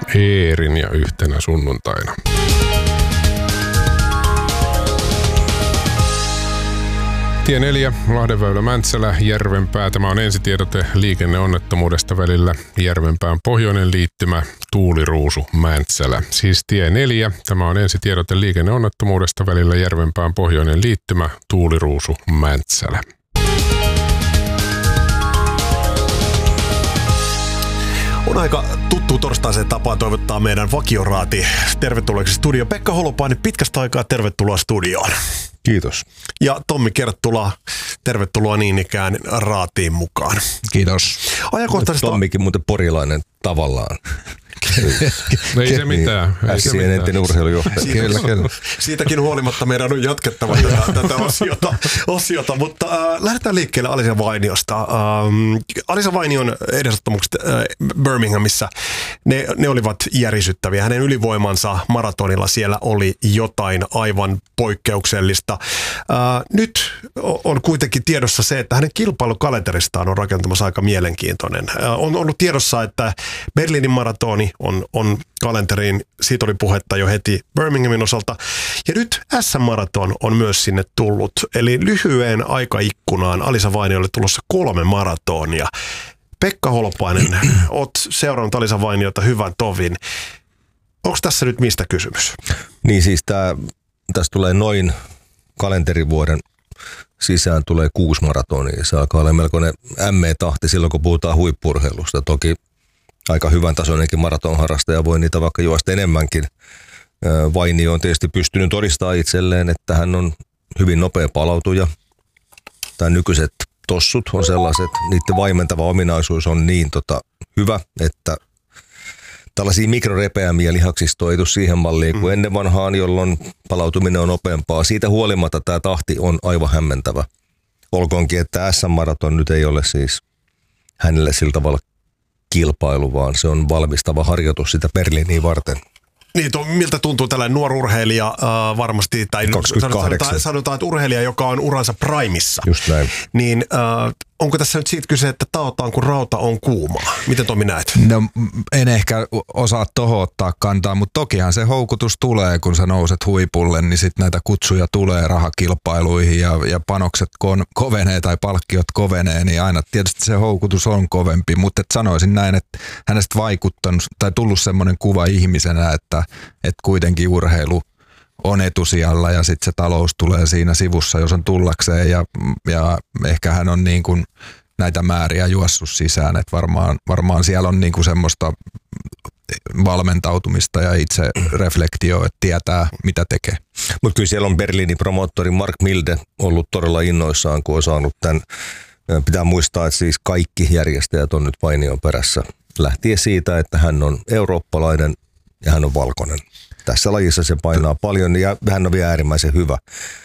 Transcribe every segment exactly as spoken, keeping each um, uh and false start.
Eerin ja yhtenä sunnuntaina. Tie neljä, Lahdenväylä Mäntsälä, Järvenpää. Tämä on ensitiedote liikenneonnettomuudesta välillä Järvenpään pohjoinen liittymä, Tuuliruusu Mäntsälä. Siis tie neljä, tämä on ensitiedote liikenneonnettomuudesta välillä Järvenpään pohjoinen liittymä, Tuuliruusu Mäntsälä. On aika tuttu torstaiseen tapaan toivottaa meidän vakioraati tervetulleeksi studio. Pekka Holopainen, pitkästä aikaa tervetuloa studioon. Kiitos. Ja Tommi Kerttula, tervetuloa niin ikään raatiin mukaan. Kiitos. Ajankohtaisesta... Tommikin muuten porilainen tavallaan. No ei se mitään. Ässien entinen urheilujohtaja. Siitä, kyllä, kyllä. Siitäkin huolimatta meidän on jatkettava tätä, tätä osiota, osiota. Mutta äh, lähdetään liikkeelle Alisa Vainiosta. Ähm, Alisa Vainion edesottamukset äh, Birminghamissa, ne, ne olivat järisyttäviä. Hänen ylivoimansa maratonilla siellä oli jotain aivan poikkeuksellista. Äh, nyt on kuitenkin tiedossa se, että hänen kilpailukalenteristaan on rakentumassa aika mielenkiintoinen. Äh, on ollut tiedossa, että Berliinin maratoni on, on kalenteriin, siitä oli puhetta jo heti Birminghamin osalta. Ja nyt S M-maraton on myös sinne tullut. Eli lyhyen aikaikkunaan Alisa Vainiolle tulossa kolme maratonia. Pekka Holopainen, oot seurannut Alisa Vainiota hyvän tovin. Onko tässä nyt mistä kysymys? Niin siis tää, tässä tulee noin kalenterivuoden sisään tulee kuusi maratonia. Se alkaa olla melkoinen M E-tahti silloin, kun puhutaan huippu-urheilusta. Toki aika hyvän tasoinenkin maratonharrastaja voi niitä vaikka juosta enemmänkin. Vainio on tietysti pystynyt todistamaan itselleen, että hän on hyvin nopea palautuja. Tämä nykyiset tossut on sellaiset, niiden vaimentava ominaisuus on niin tota, hyvä, että tällaisia mikrorepeämiä lihaksistoa ei tule siihen malliin kuin ennen vanhaan, jolloin palautuminen on nopeampaa. Siitä huolimatta tämä tahti on aivan hämmentävä. Olkoonkin, että S M-maraton nyt ei ole siis hänelle sillä tavalla kilpailu, vaan se on valmistava harjoitus sitä Berliiniä varten. Niin, to, miltä tuntuu tällainen nuori urheilija äh, varmasti, tai sanotaan, sanotaan, että urheilija, joka on uransa primissa. Just näin. Niin äh, onko tässä nyt siitä kyse, että taotaan, kun rauta on kuumaa? Miten Tomi näet? No en ehkä osaa tohon ottaa kantaa, mutta tokihan se houkutus tulee, kun sä nouset huipulle, niin sitten näitä kutsuja tulee rahakilpailuihin ja, ja panokset kon, kovenee tai palkkiot kovenee, niin aina tietysti se houkutus on kovempi, mutta sanoisin näin, että hänestä vaikuttanut tai tullut semmoinen kuva ihmisenä, että, että kuitenkin urheilu on etusijalla ja sitten se talous tulee siinä sivussa, jos on tullakseen ja, ja ehkä hän on niin kuin näitä määriä juossut sisään, että varmaan, varmaan siellä on niin kuin semmoista valmentautumista ja itse reflektio, että tietää mitä tekee. Mutta kyllä siellä on Berliinin promoottori Mark Milde ollut todella innoissaan, kun on saanut tämän. Pitää muistaa, että siis kaikki järjestäjät on nyt Vainion perässä. Lähtien siitä, että hän on eurooppalainen ja hän on valkoinen. Tässä lajissa se painaa paljon ja hän on vielä äärimmäisen hyvä.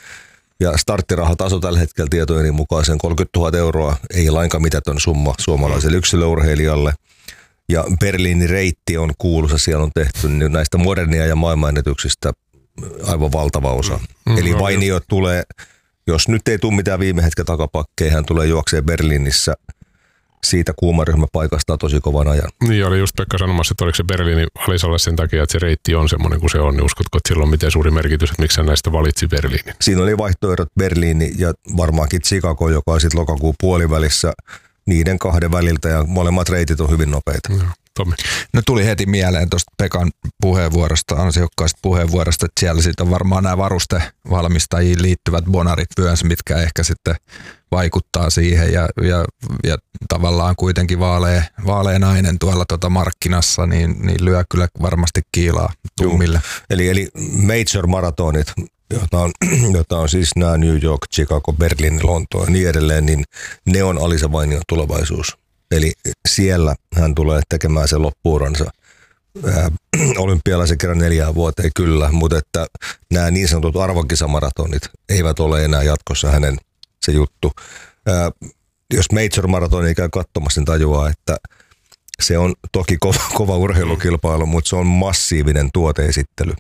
Ja starttirahataso tällä hetkellä tietojeni mukaan sen kolmekymmentätuhatta euroa ei lainkaan mitätön summa suomalaiselle yksilöurheilijalle. Ja Berliinin reitti on kuuluisa, siellä on tehty näistä modernia ja maailmanennätyksistä aivan valtava osa. Mm, Eli Vainio tulee, jos nyt ei tule mitään viime hetken takapakkeja, hän tulee juokseen Berliinissä siitä kuumaryhmäpaikasta tosi kovan ajan. Niin oli just Pekka sanomassa, että oliko se Berliini Alisalle sen takia, että se reitti on semmoinen kuin se on, niin uskotko, että sillä on miten suuri merkitys, että miksi hän näistä valitsi Berliinin? Siinä oli vaihtoehdot Berliini ja varmaankin Chicago, joka on sitten lokakuun puolivälissä niiden kahden väliltä ja molemmat reitit on hyvin nopeita. No, Tommi. No tuli heti mieleen tuosta Pekan puheenvuorosta, ansiokkaasta puheenvuorosta, että siellä sitten on varmaan nämä varustevalmistajiin liittyvät bonarit vyönsä, mitkä ehkä sitten vaikuttaa siihen ja, ja, ja tavallaan kuitenkin vaalea, vaalea nainen tuolla tuota markkinassa, niin, niin lyö kyllä varmasti kiilaa tummille. Eli, eli major-maratonit, jota on, jota on siis nämä New York, Chicago, Berlin, Lontoa ja niin edelleen, niin ne on Alisa Vainion tulevaisuus. Eli siellä hän tulee tekemään sen loppuuransa. Ää, olympialaisen kerran neljään vuoteen kyllä, mutta että nämä niin sanotut arvokisamaratonit eivät ole enää jatkossa hänen se juttu. Ää, jos major-maratoni käy katsomassa, niin tajuaa, että se on toki kova, kova urheilukilpailu, mutta se on massiivinen tuoteesittely.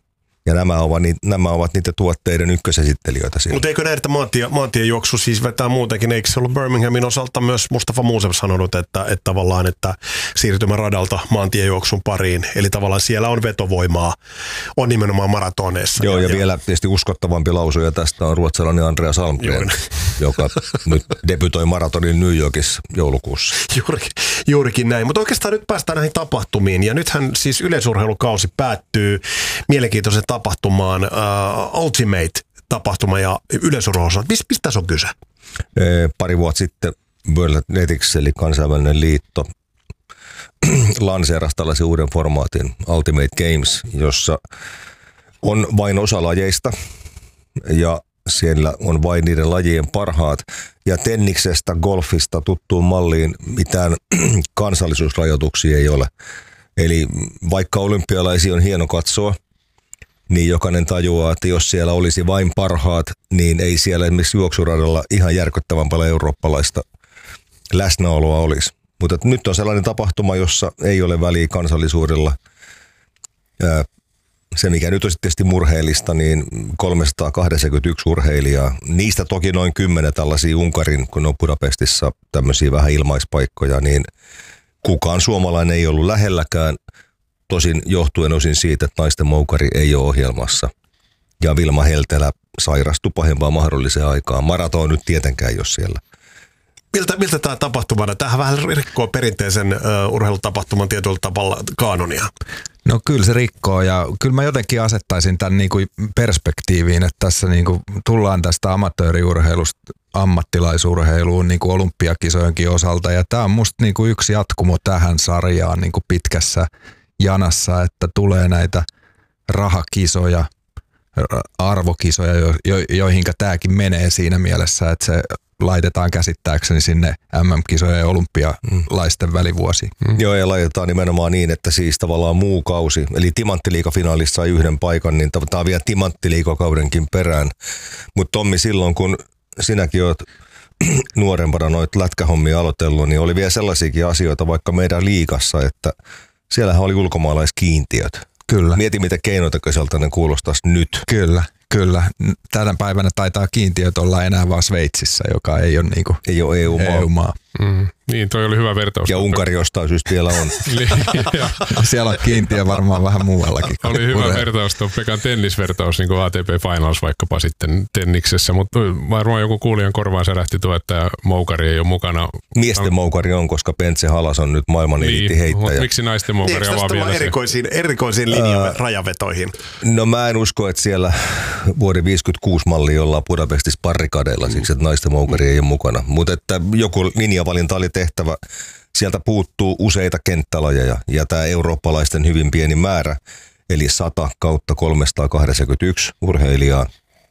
Ja nämä ovat, ni, nämä ovat niitä tuotteiden ykkösesittelijöitä siellä. Mutta eikö näin, että maantie, maantiejuoksu siis vetää muutenkin? Eikö se ollut Birminghamin osalta myös Mustafa Musev sanonut, että, että tavallaan, että siirtymä radalta maantiejuoksun pariin. Eli tavallaan siellä on vetovoimaa, on nimenomaan maratoneissa. Joo, ja, ja vielä tietysti uskottavampi lausuja tästä on ruotsalainen Andreas Almgren, joka nyt debytoi maratonin New Yorkissa joulukuussa. Juurikin, juurikin näin. Mutta oikeastaan nyt päästään näihin tapahtumiin. Ja nythän siis yleisurheilukausi päättyy mielenkiintoisen tapahtumaan uh, Ultimate-tapahtuma ja yleisurheiluosa. Mistä mis tässä on kyse? Ee, pari vuotta sitten World Athletics, eli kansainvälinen liitto, lanseerasi tällaisen uuden formaatin Ultimate Games, jossa on vain osa lajeista ja siellä on vain niiden lajien parhaat. Ja tenniksestä, golfista tuttuun malliin mitään kansallisuusrajoituksia ei ole. Eli vaikka olympialaisia on hieno katsoa, niin jokainen tajuaa, että jos siellä olisi vain parhaat, niin ei siellä esimerkiksi juoksuradalla ihan järkyttävän paljon eurooppalaista läsnäoloa olisi. Mutta nyt on sellainen tapahtuma, jossa ei ole väliä kansallisuudella. Se, mikä nyt on tietysti murheellista, niin kolmesataakahdeksankymmentäyksi urheilijaa. Niistä toki noin kymmenen tällaisia Unkarin, kun on Budapestissa tämmöisiä vähän ilmaispaikkoja, niin kukaan suomalainen ei ollut lähelläkään. Tosin johtuen osin siitä, että naisten moukari ei ole ohjelmassa. Ja Vilma Heltelä sairastui pahempaan mahdolliseen aikaan. Maraton nyt tietenkään ei ole siellä. Miltä, miltä tämä tapahtumana? Tämähän vähän rikkoo perinteisen uh, urheilutapahtuman tietyllä tavalla kaanonia. No kyllä se rikkoo ja kyllä mä jotenkin asettaisin tämän niin kuin perspektiiviin, että tässä niin kuin tullaan tästä amatööriurheilusta ammattilaisurheiluun niin kuin olympiakisojenkin osalta ja tämä on musta niin kuin yksi jatkumo tähän sarjaan niin kuin pitkässä janassa, että tulee näitä rahakisoja, arvokisoja, jo, jo, joihinka tämäkin menee siinä mielessä, että se laitetaan käsittääkseni sinne M M-kisojen ja olympialaisten välivuosiin. Mm. Joo, ja laitetaan nimenomaan niin, että siis tavallaan muu kausi, eli Timanttiliiga-finaalissa sai yhden paikan, niin tämä on vielä Timanttiliigakaudenkin perään. Mutta Tommi, silloin kun sinäkin olet nuorempana noita lätkähommia aloitellut, niin oli vielä sellaisiakin asioita vaikka meidän liigassa, että siellähän oli ulkomaalaiskiintiöt. Kyllä. Mieti, miten keinotekoiselta ne kuulostaisi nyt. Kyllä, kyllä. Tänä päivänä taitaa kiintiöt olla enää vaan Sveitsissä, joka ei ole, niinku ei ole E U-maa. E U-maa. Mm. Niin, toi oli hyvä vertaus. Ja Unkari jostain syystä vielä on. Siellä on kiintiö varmaan vähän muuallakin. Oli hyvä vertaus, tuo Pekan tennisvertaus, niin kuin A T P Finals vaikkapa sitten tenniksessä, mutta varmaan joku kuulijan korvaan särähti tuo, että moukari ei ole mukana. Miesten moukari on, koska Pentse Halas on nyt maailman niin, eliitti heittäjä. Miksi naisten moukari avaa vielä se? Erikoisiin, erikoisiin linja- äh, rajavetoihin? No mä en usko, että siellä vuoden viisikymmentäkuusi mallia ollaan Budapestissa barrikadeilla, siksi että naisten moukari ei ole mukana. Mutta että joku linjavalinta oli tehtävä. Sieltä puuttuu useita kenttälajeja ja tämä eurooppalaisten hyvin pieni määrä, eli sata kautta kolmesataakahdeksankymmentäyksi urheilijaa,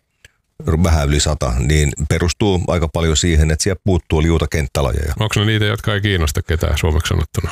vähän yli sata, niin perustuu aika paljon siihen, että siellä puuttuu liuta kenttälajeja. Onko ne niitä, jotka ei kiinnosta ketään suomeksi sanottuna?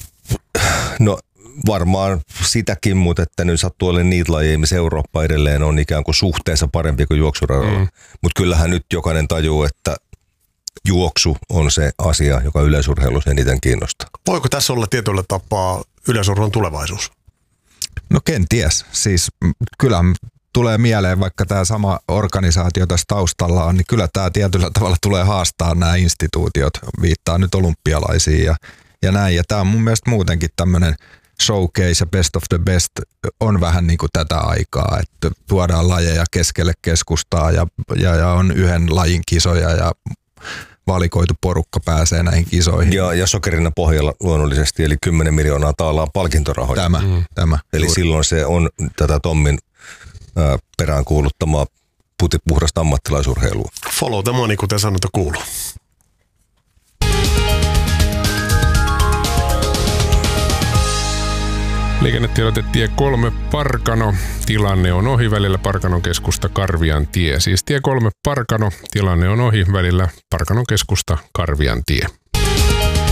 No varmaan sitäkin, mutta että nyt sattuu olemaan niitä lajeja, missä Eurooppa edelleen on ikään kuin suhteessa parempi kuin juoksuradalla. Mm. Mutta kyllähän nyt jokainen tajuu, että juoksu on se asia, joka yleisurheilussa eniten kiinnostaa. Voiko tässä olla tietyllä tapaa yleisurheilun tulevaisuus? No kenties. Siis kyllä tulee mieleen, vaikka tämä sama organisaatio tässä taustalla on, niin kyllä tämä tietyllä tavalla tulee haastaa nämä instituutiot. Viittaa nyt olympialaisiin ja, ja näin. Ja tämä on mun mielestä muutenkin tämmöinen showcase ja best of the best on vähän niin kuin tätä aikaa, että tuodaan lajeja keskelle keskustaa ja, ja, ja on yhden lajin kisoja ja valikoitu porukka pääsee näihin kisoihin. Ja, ja sokerina pohjalla luonnollisesti, eli kymmenen miljoonaa taalaa palkintorahoja. Tämä, mm. tämä. Eli juuri. Silloin se on tätä Tommin ää, peräänkuuluttamaa puhdasta ammattilaisurheilua. Follow the money, kuten sanota kuuluu. Liikennetiedote tie kolme Parkano. Tilanne on ohi välillä Parkanon keskusta Karvian tie. Siis tie kolme Parkano. Tilanne on ohi välillä Parkanon keskusta Karvian tie.